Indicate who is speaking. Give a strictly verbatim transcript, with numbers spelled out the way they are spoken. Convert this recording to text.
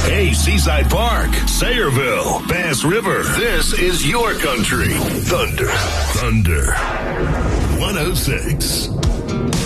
Speaker 1: Hey, Seaside Park, Sayreville, Bass River. This is your country. Thunder. Thunder. one oh six.